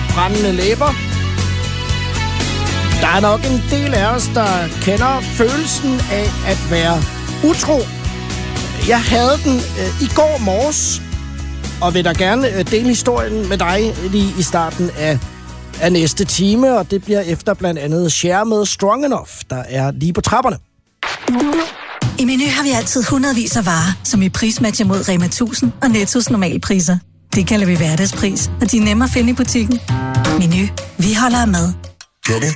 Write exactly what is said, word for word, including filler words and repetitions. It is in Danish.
brændende læber. Der er nok en del af os, der kender følelsen af at være utro. Jeg havde den øh, i går morges, og vil da gerne øh, dele historien med dig lige i starten af, af næste time, og det bliver efter blandt andet Cher med Strong Enough, der er lige på trapperne. I Meny har vi altid hundredvis af varer, som vi prismatcher mod Rema tusind og Nettos normalpriser. Det kalder vi hverdagspris, og de er nemme at finde i butikken. Meny, vi holder af mad.